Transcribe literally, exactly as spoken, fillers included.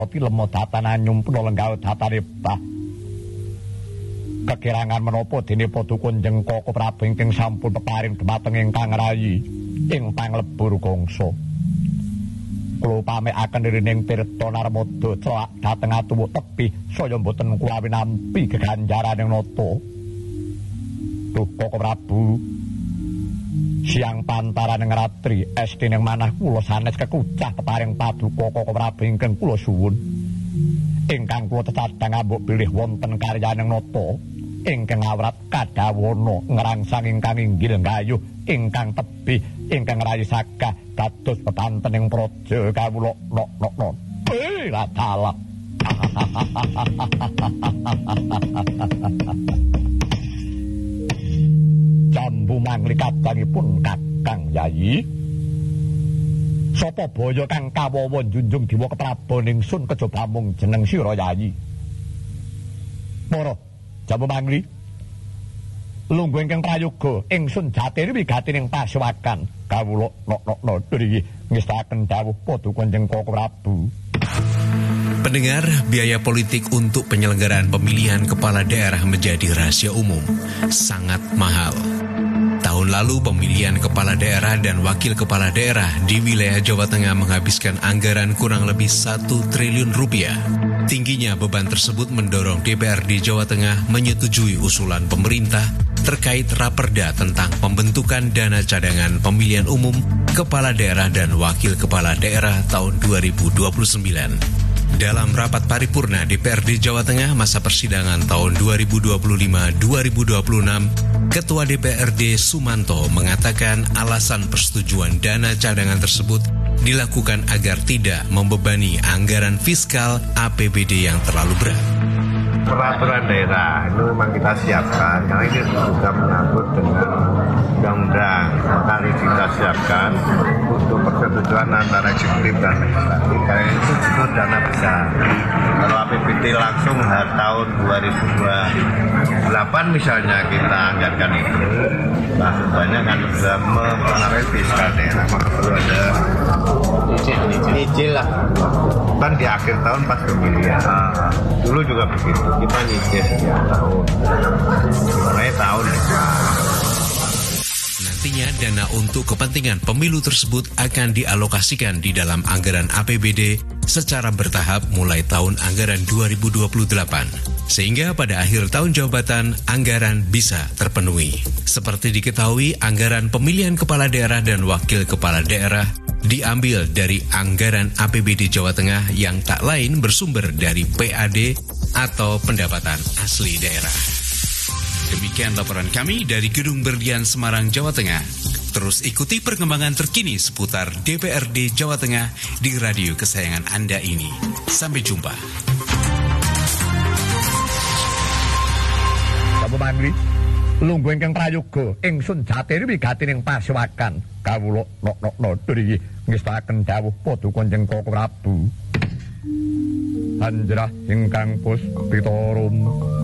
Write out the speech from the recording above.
Tapi lemo datana nyumpuna lenggah datane bah. Kekirangan menapa dene Padukun Jengkaka Prabu ingkang sampun peparing dhumateng ingkang rayi ing panglebur gangsa. Kula pamekaken rining Tirta Narmada celak dhateng atuwa tebih saya mboten kula winampi geganjaraning nata. Duh Kaka Prabu siang pantaraning ratri estining manah kula sanes kekucah peparing paduka Kaka Prabu ingkang kula suwun. Ingkang kula cecadhang ambuk bilih wonten karyaning nata ingkang awrat kadawana ngrangsang ingkang inggil gayuh ingkang tebih ingkang rayi sagah dados pepantening praja kawula nok nok nok eh latala jambu mangli kadangipun Kakang Yayi. Sapa baya kang kawawa junjung diwa keprabon ingsun kejaba mung jeneng sira Yayi. Mara jambu mangli lungguh ingkang prayoga ingsun jatine wigatining pasewakan kawula nok nok nok niki ngestaken dawuh Padukun Jengkaka Prabu. Pendengar, biaya politik untuk penyelenggaraan pemilihan kepala daerah menjadi rahasia umum, sangat mahal. Tahun lalu pemilihan kepala daerah dan wakil kepala daerah di wilayah Jawa Tengah menghabiskan anggaran kurang lebih satu triliun rupiah. Tingginya beban tersebut mendorong D P R D Jawa Tengah menyetujui usulan pemerintah terkait raperda tentang pembentukan dana cadangan pemilihan umum kepala daerah dan wakil kepala daerah tahun dua ribu dua puluh sembilan. Dalam rapat paripurna D P R D Jawa Tengah masa persidangan tahun dua ribu dua puluh lima sampai dua ribu dua puluh enam, Ketua D P R D Sumanto mengatakan alasan persetujuan dana cadangan tersebut dilakukan agar tidak membebani anggaran fiskal A P B D yang terlalu berat. Peraturan daerah itu memang kita siapkan karena ini juga menyangkut dengan undang-undang, maka harus kita siapkan untuk persetujuan antara eksekutif dan legislatif karena itu butuh dana besar. Kalau A P B D langsung tahun dua ribu dua puluh delapan misalnya kita anggarkan itu, nah banyak kan sudah mempengaruhi fiskal daerah, maka perlu ada nyicil lah, kan di akhir tahun pas pemilihan. Nah, dulu juga begitu, kita nyicil ya tahun, mulai tahun depan. Nantinya dana untuk kepentingan pemilu tersebut akan dialokasikan di dalam anggaran A P B D secara bertahap mulai tahun anggaran dua ribu dua puluh delapan. Sehingga pada akhir tahun jabatan, anggaran bisa terpenuhi. Seperti diketahui, anggaran pemilihan kepala daerah dan wakil kepala daerah diambil dari anggaran A P B D Jawa Tengah yang tak lain bersumber dari P A D atau pendapatan asli daerah. Demikian laporan kami dari Gedung Berlian Semarang, Jawa Tengah. Terus ikuti perkembangan terkini seputar D P R D Jawa Tengah di radio kesayangan Anda ini. Sampai jumpa. Jambu mangli lungguh ingkang prayoga ingsun jatine wigatining pasewakan kawula nok nok nok niki ngestaken dawuh Padukun Jengkaka Prabu. Anjrah ingkang puspita rum